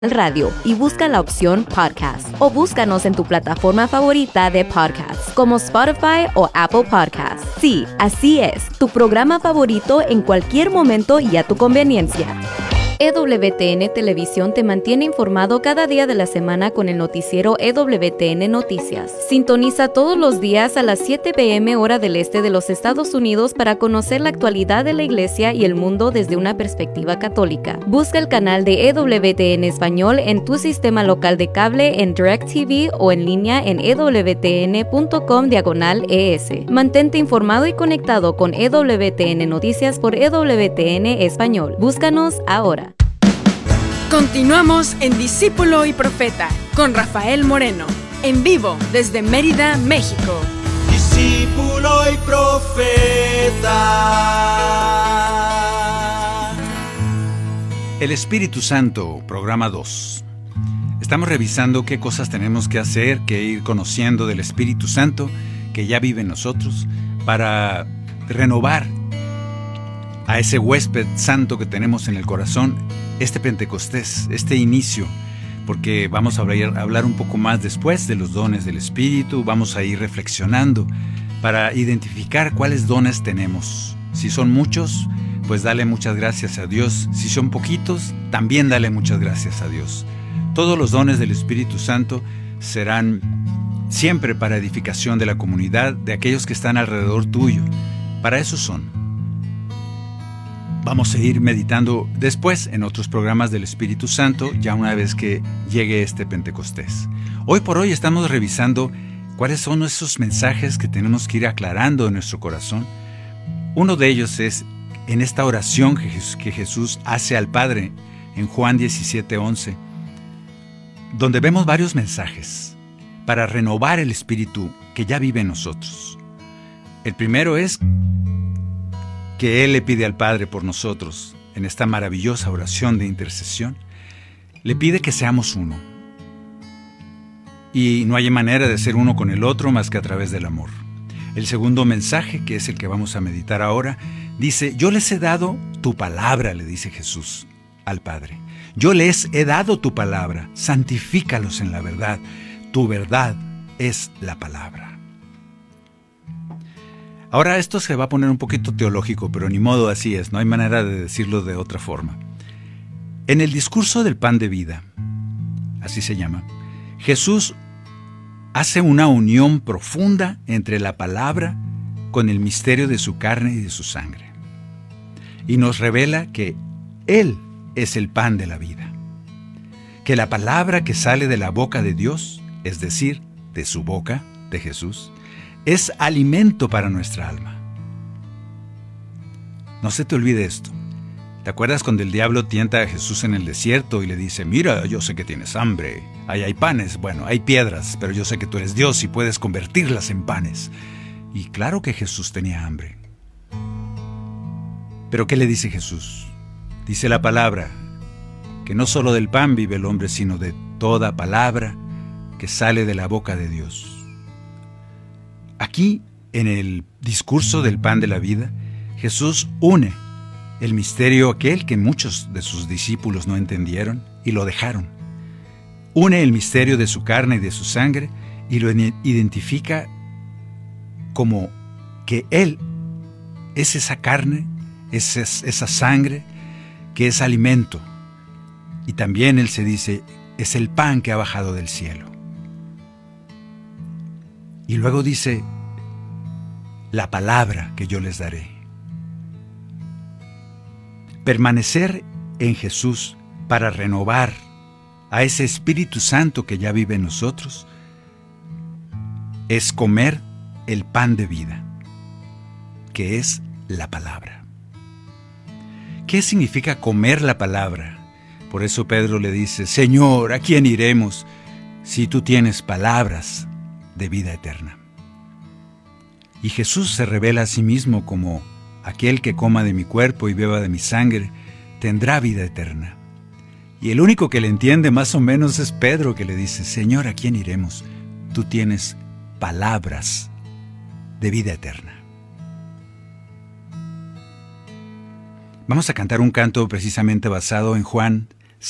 Radio y busca la opción Podcast o búscanos en tu plataforma favorita de podcasts como Spotify o Apple Podcasts. Sí, así es, tu programa favorito en cualquier momento y a tu conveniencia. EWTN Televisión te mantiene informado cada día de la semana con el noticiero EWTN Noticias. Sintoniza todos los días a las 7 p.m. hora del este de los Estados Unidos para conocer la actualidad de la iglesia y el mundo desde una perspectiva católica. Busca el canal de EWTN Español en tu sistema local de cable, en DirecTV o en línea en ewtn.com/ES. Mantente informado y conectado con EWTN Noticias por EWTN Español. Búscanos ahora. Continuamos en Discípulo y Profeta con Rafael Moreno, en vivo desde Mérida, México. Discípulo y Profeta. El Espíritu Santo, programa 2. Estamos revisando qué cosas tenemos que hacer, que ir conociendo del Espíritu Santo que ya vive en nosotros para renovar a ese huésped santo que tenemos en el corazón, este Pentecostés, este inicio, porque vamos a hablar un poco más después de los dones del Espíritu, vamos a ir reflexionando para identificar cuáles dones tenemos. Si son muchos, pues dale muchas gracias a Dios. Si son poquitos, también dale muchas gracias a Dios. Todos los dones del Espíritu Santo serán siempre para edificación de la comunidad, de aquellos que están alrededor tuyo. Para eso son. Vamos a ir meditando después en otros programas del Espíritu Santo, ya una vez que llegue este Pentecostés. Hoy por hoy estamos revisando cuáles son esos mensajes que tenemos que ir aclarando en nuestro corazón. Uno de ellos es en esta oración que Jesús hace al Padre en Juan 17:11, donde vemos varios mensajes para renovar el Espíritu que ya vive en nosotros. El primero es que Él le pide al Padre por nosotros, en esta maravillosa oración de intercesión, le pide que seamos uno. Y no hay manera de ser uno con el otro más que a través del amor. El segundo mensaje, que es el que vamos a meditar ahora, dice, yo les he dado tu palabra, le dice Jesús al Padre. Yo les he dado tu palabra, santifícalos en la verdad. Tu verdad es la palabra. Ahora esto se va a poner un poquito teológico, pero ni modo, así es, no hay manera de decirlo de otra forma. En el discurso del pan de vida, así se llama, Jesús hace una unión profunda entre la palabra con el misterio de su carne y de su sangre. Y nos revela que Él es el pan de la vida. Que la palabra que sale de la boca de Dios, es decir, de su boca, de Jesús, es alimento para nuestra alma. No se te olvide esto. ¿Te acuerdas cuando el diablo tienta a Jesús en el desierto y le dice, mira, yo sé que tienes hambre, ahí hay panes, bueno, hay piedras, pero yo sé que tú eres Dios y puedes convertirlas en panes? Y claro que Jesús tenía hambre. ¿Pero qué le dice Jesús? Dice la palabra, que no solo del pan vive el hombre, sino de toda palabra que sale de la boca de Dios. Aquí, en el discurso del pan de la vida, Jesús une el misterio aquel que muchos de sus discípulos no entendieron y lo dejaron. Une el misterio de su carne y de su sangre y lo identifica como que Él es esa carne, es esa sangre que es alimento. Y también Él se dice, es el pan que ha bajado del cielo. Y luego dice, la palabra que yo les daré. Permanecer en Jesús para renovar a ese Espíritu Santo que ya vive en nosotros es comer el pan de vida, que es la palabra. ¿Qué significa comer la palabra? Por eso Pedro le dice, Señor, ¿a quién iremos si tú tienes palabras de vida eterna? Y Jesús se revela a sí mismo como aquel que coma de mi cuerpo y beba de mi sangre tendrá vida eterna. Y el único que le entiende más o menos es Pedro, que le dice, Señor, ¿a quién iremos? Tú tienes palabras de vida eterna. Vamos a cantar un canto precisamente basado en Juan